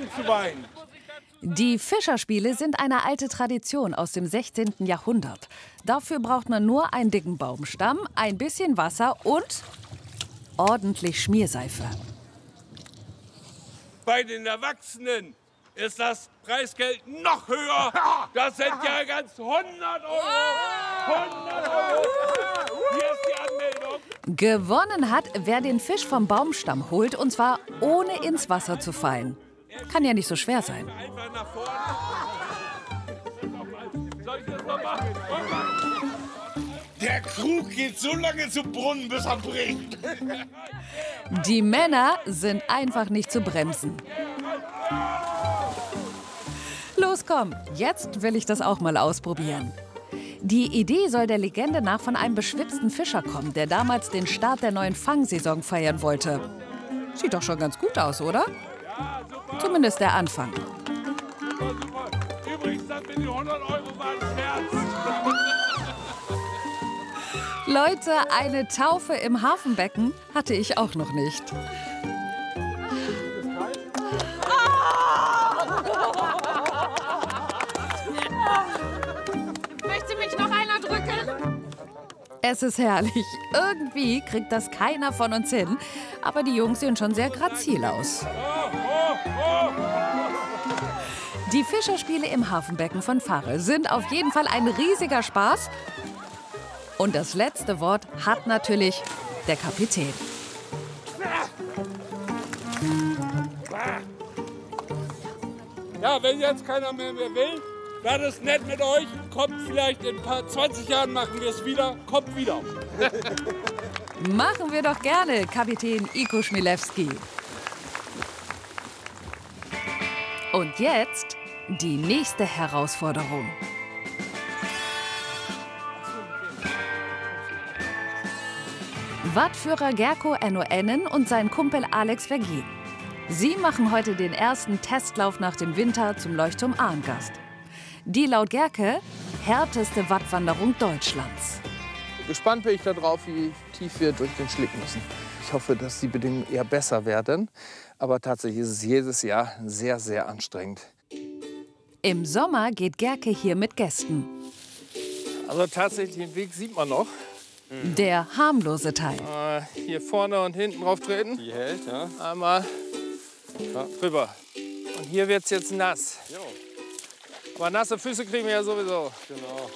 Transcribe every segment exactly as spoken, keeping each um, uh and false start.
zu weinen. Die Fischerspiele sind eine alte Tradition aus dem sechzehnten Jahrhundert. Dafür braucht man nur einen dicken Baumstamm, ein bisschen Wasser und ordentlich Schmierseife. Bei den Erwachsenen ist das Preisgeld noch höher. Das sind ja ganz hundert Euro. hundert Euro. Hier ist die Anmeldung. Gewonnen hat, wer den Fisch vom Baumstamm holt, und zwar ohne ins Wasser zu fallen. Kann ja nicht so schwer sein. Einfach nach vorne. Soll ich das noch machen? Der Krug geht so lange zum Brunnen, bis er bricht. Die Männer sind einfach nicht zu bremsen. Los, komm, jetzt will ich das auch mal ausprobieren. Die Idee soll der Legende nach von einem beschwipsten Fischer kommen, der damals den Start der neuen Fangsaison feiern wollte. Sieht doch schon ganz gut aus, oder? Zumindest der Anfang. Übrigens, dann bin die hundert Euro waren Scherz. Leute, eine Taufe im Hafenbecken hatte ich auch noch nicht. Möchte mich noch einer drücken? Es ist herrlich. Irgendwie kriegt das keiner von uns hin. Aber die Jungs sehen schon sehr grazil aus. Die Fischerspiele im Hafenbecken von Farre sind auf jeden Fall ein riesiger Spaß. Und das letzte Wort hat natürlich der Kapitän. Ja, wenn jetzt keiner mehr, mehr will, war das nett mit euch. Kommt vielleicht in ein paar zwanzig Jahren, machen wir es wieder. Kommt wieder. Machen wir doch gerne, Kapitän Iko Schmilewski. Und jetzt die nächste Herausforderung. Wattführer Gerko Enno Ennen und sein Kumpel Alex Vergin. Sie machen heute den ersten Testlauf nach dem Winter zum Leuchtturm Arngast. Die laut Gerke härteste Wattwanderung Deutschlands. Gespannt bin ich darauf, wie tief wir durch den Schlick müssen. Ich hoffe, dass die Bedingungen eher besser werden. Aber tatsächlich ist es jedes Jahr sehr, sehr anstrengend. Im Sommer geht Gerke hier mit Gästen. Also tatsächlich, den Weg sieht man noch. Der harmlose Teil. Äh, hier vorne und hinten drauf treten. Die hält, ja. Einmal ja. drüber. Und hier wird es jetzt nass. Jo. Aber nasse Füße kriegen wir ja sowieso. Genau.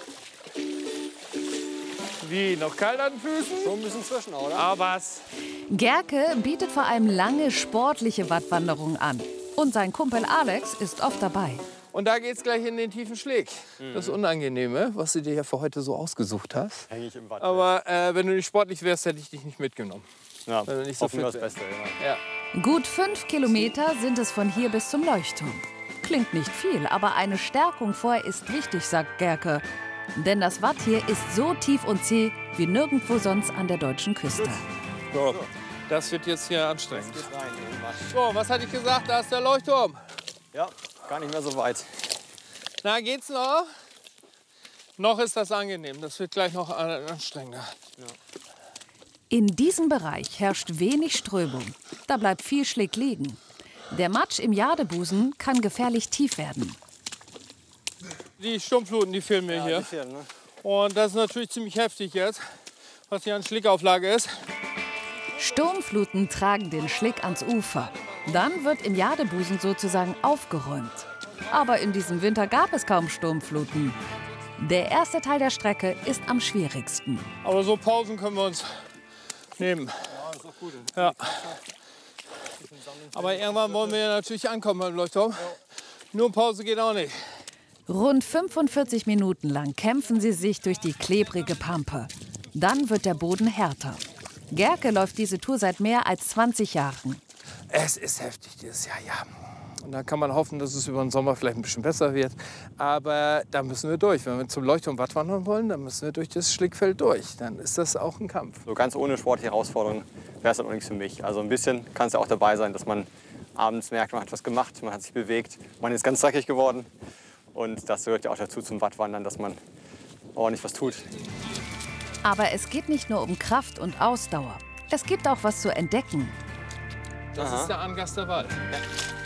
Wie, noch kalt an den Füßen? Schon ein bisschen zwischen, oder? Aber was? Gerke bietet vor allem lange sportliche Wattwanderungen an. Und sein Kumpel Alex ist oft dabei. Und da geht's gleich in den tiefen Schlick. Mhm. Das Unangenehme, was du dir ja für heute so ausgesucht hast. Häng ich im Watt. Aber äh, wenn du nicht sportlich wärst, hätte ich dich nicht mitgenommen. Ja, wenn du nicht so hoffen wir fit das Beste, ja. Ja. Gut fünf Kilometer sind es von hier bis zum Leuchtturm. Klingt nicht viel, aber eine Stärkung vorher ist wichtig, sagt Gerke. Denn das Watt hier ist so tief und zäh wie nirgendwo sonst an der deutschen Küste. So, das wird jetzt hier anstrengend. Jetzt geht's rein in den Watt. So, was hatte ich gesagt? Da ist der Leuchtturm. Ja, gar nicht mehr so weit. Na, geht's noch? Noch ist das angenehm. Das wird gleich noch anstrengender. Ja. In diesem Bereich herrscht wenig Strömung. Da bleibt viel Schlick liegen. Der Matsch im Jadebusen kann gefährlich tief werden. Die Sturmfluten, die fehlen mir Ja, hier. die fehlen, ne? Und das ist natürlich ziemlich heftig jetzt, was hier an Schlickauflage ist. Sturmfluten tragen den Schlick ans Ufer. Dann wird im Jadebusen sozusagen aufgeräumt. Aber in diesem Winter gab es kaum Sturmfluten. Der erste Teil der Strecke ist am schwierigsten. Aber so Pausen können wir uns nehmen. Ja, ist auch gut. Ja. Aber irgendwann wollen wir ja natürlich ankommen beim Leuchtturm. Nur Pause geht auch nicht. Rund fünfundvierzig Minuten lang kämpfen sie sich durch die klebrige Pampe. Dann wird der Boden härter. Gerke läuft diese Tour seit mehr als zwanzig Jahren. Es ist heftig dieses Jahr, ja. Und da kann man hoffen, dass es über den Sommer vielleicht ein bisschen besser wird. Aber da müssen wir durch. Wenn wir zum Leuchtturm Watt wandern wollen, dann müssen wir durch das Schlickfeld durch. Dann ist das auch ein Kampf. So ganz ohne sportliche Herausforderung wäre es dann auch nichts für mich. Also ein bisschen kann es ja auch dabei sein, dass man abends merkt, man hat was gemacht, man hat sich bewegt, man ist ganz dreckig geworden. Und das gehört ja auch dazu zum Wattwandern, dass man ordentlich was tut. Aber es geht nicht nur um Kraft und Ausdauer. Es gibt auch was zu entdecken. Das Aha. ist der Angaster Wald. Ja.